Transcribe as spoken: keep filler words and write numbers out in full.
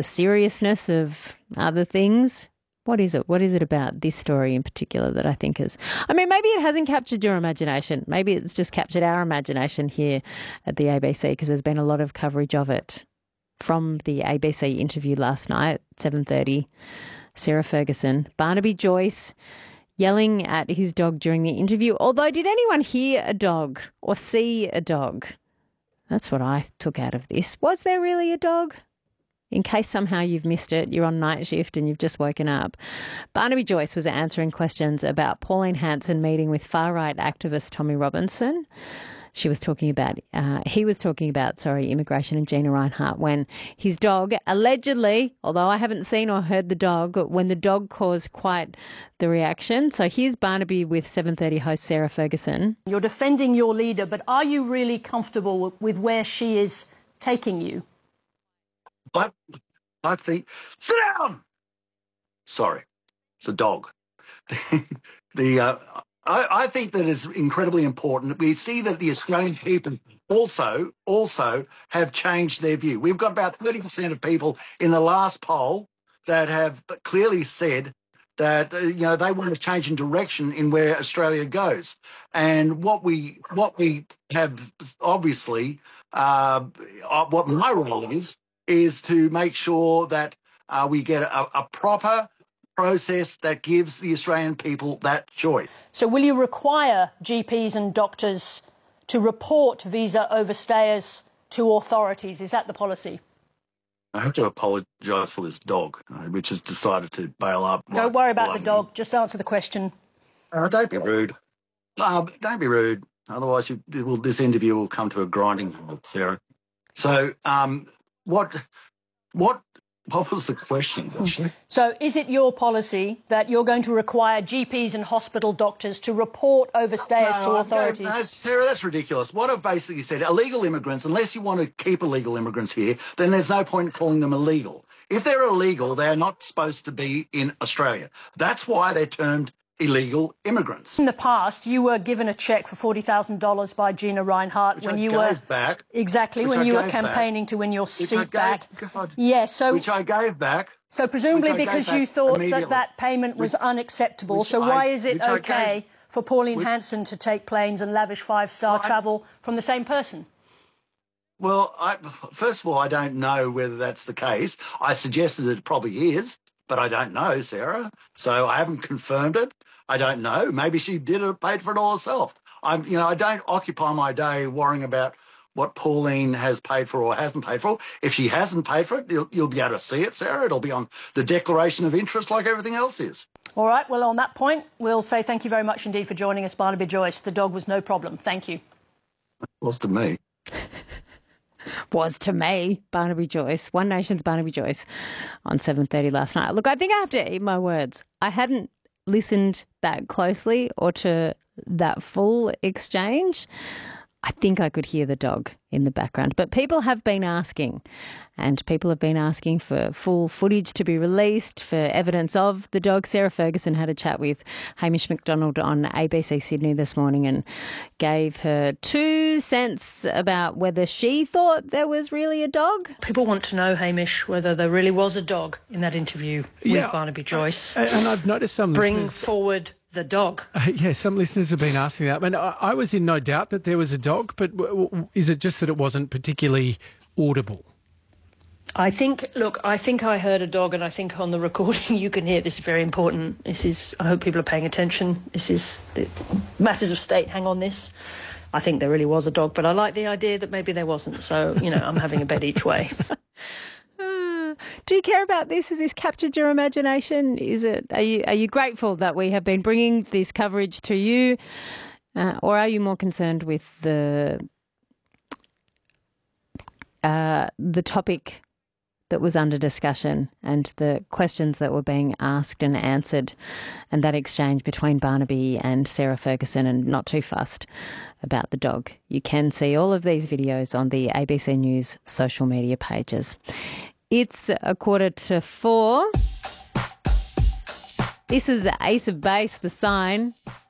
the seriousness of other things? What is it? What is it about this story in particular that I think is... I mean, maybe it hasn't captured your imagination. Maybe it's just captured our imagination here at the A B C, because there's been a lot of coverage of it from the A B C interview last night, seven thirty. Sarah Ferguson, Barnaby Joyce yelling at his dog during the interview. Although, did anyone hear a dog or see a dog? That's what I took out of this. Was there really a dog? In case somehow you've missed it, you're on night shift and you've just woken up. Barnaby Joyce was answering questions about Pauline Hanson meeting with far-right activist Tommy Robinson. She was talking about, uh, he was talking about, sorry, immigration and Gina Rinehart when his dog allegedly, although I haven't seen or heard the dog, when the dog caused quite the reaction. So here's Barnaby with seven thirty host Sarah Ferguson. You're defending your leader, but are you really comfortable with where she is taking you? I, I think, sit down! Sorry, it's a dog. the uh, I, I think that it's incredibly important. We see that the Australian people also, also have changed their view. We've got about thirty percent of people in the last poll that have clearly said that, uh, you know, they want to change in direction in where Australia goes. And what we, what we have obviously, uh, what my role is, is to make sure that uh, we get a, a proper process that gives the Australian people that choice. So will you require G Ps and doctors to report visa overstayers to authorities? Is that the policy? I have to apologise for this dog, uh, which has decided to bail up. Don't worry about the dog. Just answer the question. Uh, don't be rude. Uh, don't be rude. Otherwise, you, will, this interview will come to a grinding halt, Sarah. So, um, what, what, what was the question, actually? So, is it your policy that you're going to require G Ps and hospital doctors to report overstayers no, to authorities? No, Sarah, that's ridiculous. What I've basically said, illegal immigrants, unless you want to keep illegal immigrants here, then there's no point in calling them illegal. If they're illegal, they're not supposed to be in Australia. That's why they're termed illegal immigrants. In the past, you were given a cheque for forty thousand dollars by Gina Rinehart which when I you gave were back, exactly when I you were gave campaigning back, to win your seat gave, back. God, yes, so which I gave back. So presumably because you thought that that payment was which, unacceptable. Which so why I, is it okay gave, for Pauline which, Hanson to take planes and lavish five-star well, travel from the same person? Well, I, first of all, I don't know whether that's the case. I suggested that it probably is, but I don't know, Sarah. So I haven't confirmed it. I don't know. Maybe she did it, paid for it all herself. I'm, you know, I don't occupy my day worrying about what Pauline has paid for or hasn't paid for. If she hasn't paid for it, you'll, you'll be able to see it, Sarah. It'll be on the Declaration of Interest like everything else is. All right. Well, on that point, we'll say thank you very much indeed for joining us, Barnaby Joyce. The dog was no problem. Thank you. It was to me. was to me, Barnaby Joyce, One Nation's Barnaby Joyce on seven thirty last night. Look, I think I have to eat my words. I hadn't listened that closely or to that full exchange. I think I could hear the dog in the background. But people have been asking, and people have been asking for full footage to be released, for evidence of the dog. Sarah Ferguson had a chat with Hamish McDonald on A B C Sydney this morning and gave her two cents about whether she thought there was really a dog. People want to know, Hamish, whether there really was a dog in that interview yeah, with Barnaby Joyce. I, and I've noticed some Bring listeners... forward the dog. Uh, yeah, some listeners have been asking that. I mean, I, I was in no doubt that there was a dog, but w w is it just that it wasn't particularly audible? I think, look, I think I heard a dog, and I think on the recording you can hear this is very important. This is, I hope people are paying attention. This is the matters of state. Hang on this. I think there really was a dog, but I like the idea that maybe there wasn't. So, you know, I'm having a bet each way. Do you care about this? Has this captured your imagination? Is it? Are you are you grateful that we have been bringing this coverage to you, uh, or are you more concerned with the uh, the topic that was under discussion and the questions that were being asked and answered, and that exchange between Barnaby and Sarah Ferguson, and not too fussed about the dog? You can see all of these videos on the A B C News social media pages. It's a quarter to four. This is Ace of Base, The Sign.